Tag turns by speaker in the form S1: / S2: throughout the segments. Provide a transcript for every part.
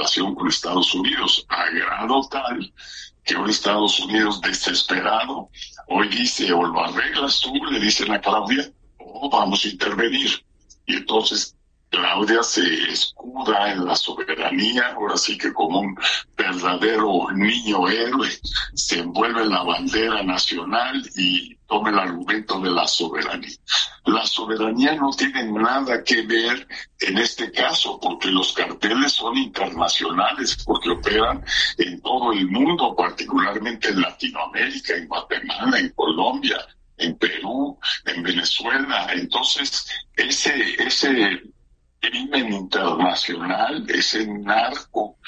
S1: relación con Estados Unidos, a grado tal que hoy Estados Unidos, desesperado, hoy dice, o lo arreglas tú, le dicen a Claudia, o vamos a intervenir. Y entonces Claudia se escuda en la soberanía, ahora sí que como un verdadero niño héroe, se envuelve en la bandera nacional y toma el argumento de la soberanía. La soberanía no tiene nada que ver en este caso, porque los carteles son internacionales, porque operan en todo el mundo, particularmente en Latinoamérica, en Guatemala, en Colombia, en Perú, en Venezuela. Entonces, ese crimen internacional, ese narco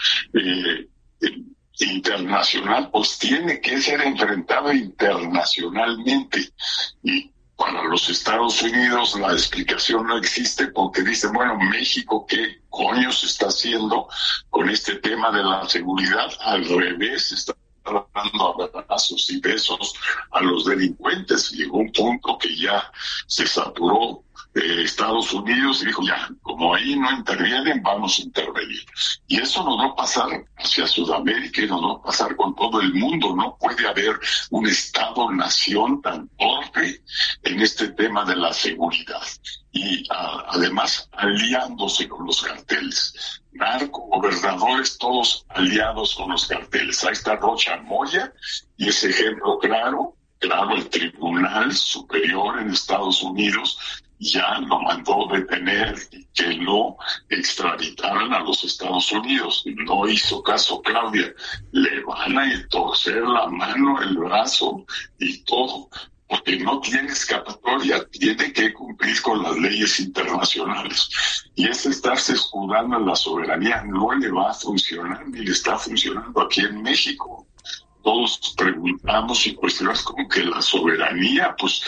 S1: internacional, pues tiene que ser enfrentado internacionalmente. Y para los Estados Unidos la explicación no existe, porque dicen, bueno, México, ¿qué coño se está haciendo con este tema de la seguridad? Al revés, está dando abrazos y besos a los delincuentes. Llegó un punto que ya se saturó Estados Unidos y dijo, ya, como ahí no intervienen, vamos a intervenir. Y eso nos va a pasar hacia Sudamérica y nos va a pasar con todo el mundo. No puede haber un Estado-nación tan torpe en este tema de la seguridad. Y además aliándose con los carteles. Narcogobernadores todos aliados con los carteles. Ahí está Rocha Moya y ese ejemplo claro, el Tribunal Superior en Estados Unidos ya lo mandó detener y que lo extraditaran a los Estados Unidos. No hizo caso Claudia. Le van a torcer la mano, el brazo y todo, porque no tiene escapatoria, tiene que cumplir con las leyes internacionales. Y ese estarse escudando en la soberanía no le va a funcionar, ni le está funcionando aquí en México. Todos preguntamos y cuestionamos como que la soberanía, pues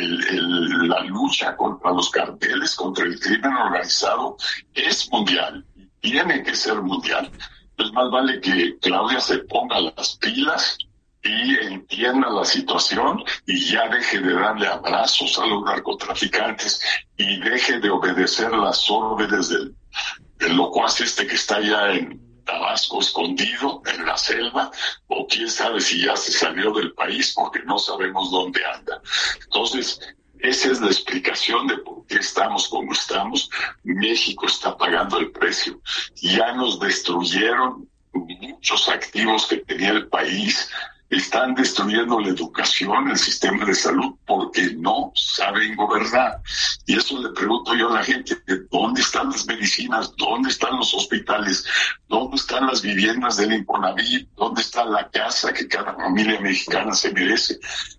S1: la lucha contra los carteles, contra el crimen organizado es mundial, tiene que ser mundial. Pues más vale que Claudia se ponga las pilas y entienda la situación y ya deje de darle abrazos a los narcotraficantes y deje de obedecer las órdenes del locuaz que está allá en Tabasco, escondido en la selva, o quién sabe si ya se salió del país porque no sabemos dónde anda. Entonces, esa es la explicación de por qué estamos como estamos. México está pagando el precio. Ya nos destruyeron muchos activos que tenía el país. Están destruyendo la educación, el sistema de salud, porque no saben gobernar. Y eso le pregunto yo a la gente, ¿dónde están las medicinas? ¿Dónde están los hospitales? ¿Dónde están las viviendas del Infonavit? ¿Dónde está la casa que cada familia mexicana se merece?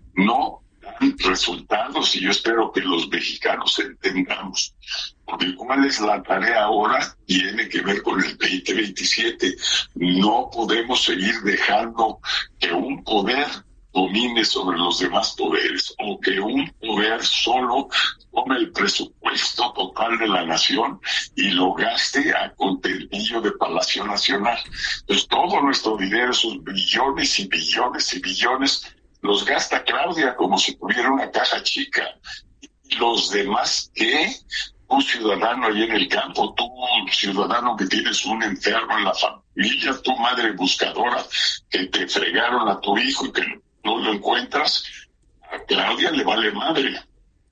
S1: No dan resultados y yo espero que los mexicanos entendamos. Porque cuál es la tarea ahora tiene que ver con el 2027. No podemos seguir dejando que un poder domine sobre los demás poderes o que un poder solo tome el presupuesto total de la nación y lo gaste a contentillo de Palacio Nacional. Entonces todo nuestro dinero, esos billones y billones y billones, los gasta Claudia como si tuviera una caja chica. ¿Y los demás qué? Un ciudadano ahí en el campo, tú ciudadano que tienes un enfermo en la familia, tu madre buscadora que te fregaron a tu hijo y que no lo encuentras, a Claudia le vale madre.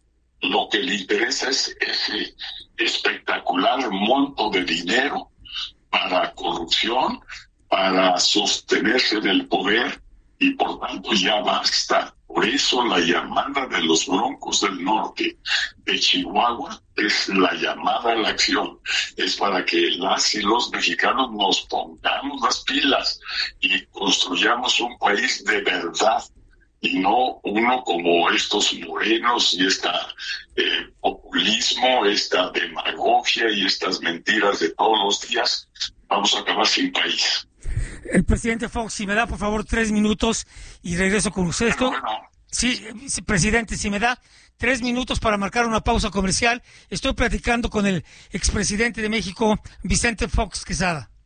S1: Lo que le interesa es ese espectacular monto de dinero para corrupción, para sostenerse en el poder y por tanto ya basta. Por eso la llamada de los Broncos del Norte de Chihuahua es la llamada a la acción. Es para que las y los mexicanos nos pongamos las pilas y construyamos un país de verdad y no uno como estos morenos y populismo, esta demagogia y estas mentiras de todos los días. Vamos a acabar sin país.
S2: El presidente Fox, si me da por favor 3 minutos y regreso con usted. Sí, presidente, si me da 3 minutos para marcar una pausa comercial. Estoy platicando con el expresidente de México, Vicente Fox Quesada.